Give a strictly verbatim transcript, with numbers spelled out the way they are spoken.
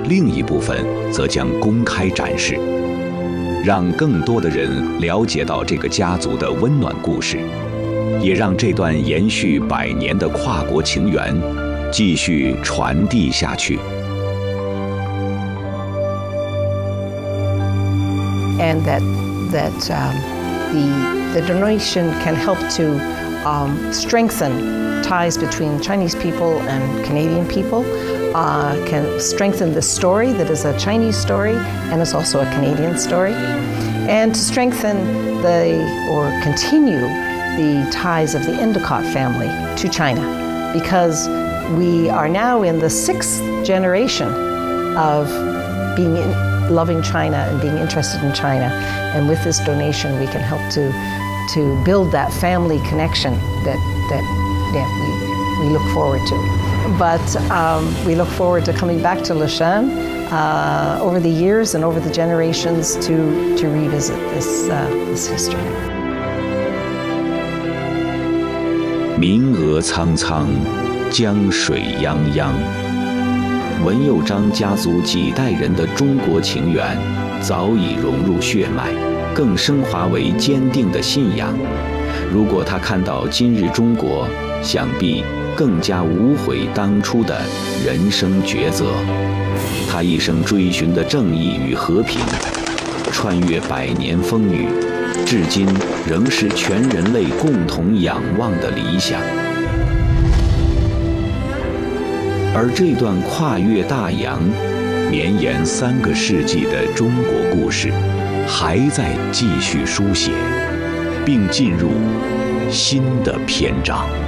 另一部分则将公开展示，让更多的人了解到这个家族的温暖故事，也让这段延续百年的跨国情缘继续传递下去。 And that that um, the the donation can help to um, strengthen ties between Chinese people and Canadian people, uh, can strengthen the story that is a Chinese story and is also a Canadian story, and to strengthen the or continue the ties of the Endicott family to China, because we are now in the sixth generation of being in, loving China and being interested in China, and with this donation we can help to to build that family connection that that yeah, we, we look forward to. But um, we look forward to coming back to Leshan uh, over the years and over the generations to to revisit this uh, this history. 名额苍苍，江水泱泱。文佑章家族几代人的中国情缘早已融入血脉，更升华为坚定的信仰。如果他看到今日中国，想必更加无悔当初的人生抉择。他一生追寻的正义与和平，穿越百年风雨，至今仍是全人类共同仰望的理想。而这段跨越大洋、绵延三个世纪的中国故事，还在继续书写，并进入新的篇章。